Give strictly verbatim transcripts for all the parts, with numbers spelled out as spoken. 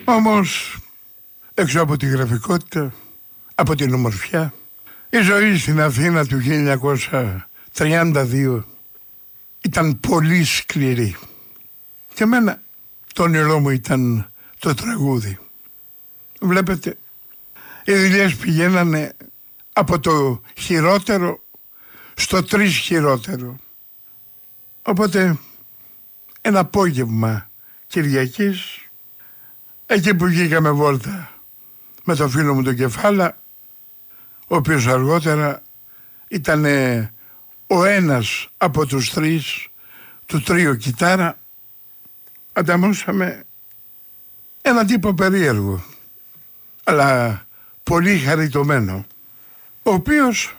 Όμως, έξω από τη γραφικότητα, από την ομορφιά, η ζωή στην Αθήνα του χίλια εννιακόσια τριάντα δύο ήταν πολύ σκληρή. Και εμένα το όνειρό μου ήταν το τραγούδι. Βλέπετε, οι δουλειές πηγαίνανε από το χειρότερο στο τρεις χειρότερο. Οπότε ένα απόγευμα Κυριακής, εκεί που βγήκαμε βόλτα με το φίλο μου τον Κεφάλα, ο οποίος αργότερα ήταν ο ένας από τους τρεις του τρίο Κιτάρα, ανταμώσαμε έναν τύπο περίεργο, αλλά πολύ χαριτωμένο, ο οποίος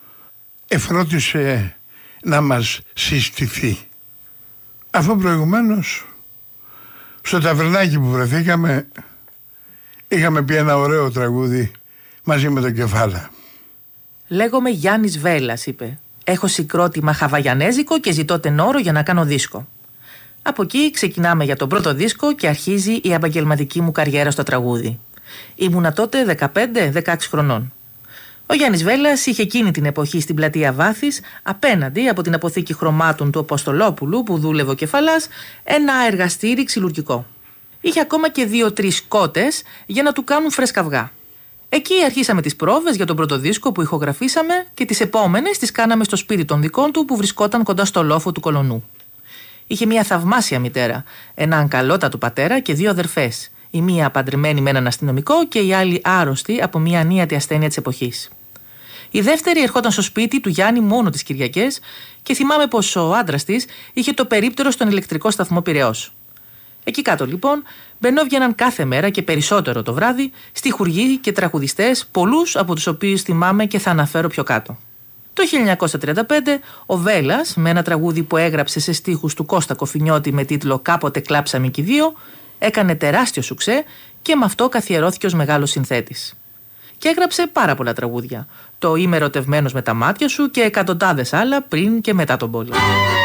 εφρόντισε να μας συστηθεί. Αφού προηγουμένως στο ταβερνάκι που βρεθήκαμε είχαμε πει ένα ωραίο τραγούδι μαζί με τον Κεφάλα. Λέγομαι Γιάννης Βέλλας, είπε. Έχω συγκρότημα χαβαγιανέζικο και ζητώ τενόρο για να κάνω δίσκο. Από εκεί ξεκινάμε για τον πρώτο δίσκο και αρχίζει η επαγγελματική μου καριέρα στο τραγούδι. Ήμουνα τότε δεκαπέντε δεκαέξι χρονών. Ο Γιάννης Βέλλας είχε εκείνη την εποχή στην πλατεία Βάθης, απέναντι από την αποθήκη χρωμάτων του Αποστολόπουλου που δούλευε ο Κεφαλάς, ένα εργαστήρι ξυλουργικό. Είχε ακόμα και δύο-τρεις κότες για να του κάνουν φρέσκα αυγά. Εκεί αρχίσαμε τις πρόβες για τον πρώτο δίσκο που ηχογραφήσαμε και τις επόμενες τις κάναμε στο σπίτι των δικών του που βρισκόταν κοντά στο λόφο του Κολονού. Είχε μια θαυμάσια μητέρα, έναν καλότατο πατέρα και δύο αδερφές. Η μία παντρεμένη με έναν αστυνομικό και η άλλη άρρωστη από μια ανίατη ασθένεια της εποχής. Η δεύτερη ερχόταν στο σπίτι του Γιάννη μόνο τις Κυριακές και θυμάμαι πως ο άντρας της είχε το περίπτερο στον ηλεκτρικό σταθμό Πειραιώς. Εκεί κάτω λοιπόν μπαινόβγαιναν κάθε μέρα και περισσότερο το βράδυ στιχουργοί και τραγουδιστές, πολλούς από τους οποίους θυμάμαι και θα αναφέρω πιο κάτω. Το χίλια εννιακόσια τριάντα πέντε ο Βέλλας, με ένα τραγούδι που έγραψε σε στίχους του Κώστα Κοφινιώτη με τίτλο «Κάποτε κλάψαμε κι οι δύο», έκανε τεράστιο σουξέ και με αυτό καθιερώθηκε ως μεγάλος συνθέτης. Και έγραψε πάρα πολλά τραγούδια. Το «Είμαι ερωτευμένος με τα μάτια σου» και εκατοντάδες άλλα πριν και μετά τον πόλεμο.